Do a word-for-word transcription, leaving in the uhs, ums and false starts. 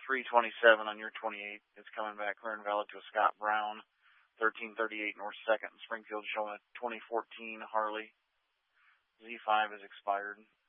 three twenty-seven on your twenty-eight. It's coming back clear and valid to a Scott Brown. thirteen thirty-eight North second in Springfield showing a twenty fourteen Harley. Z five is expired.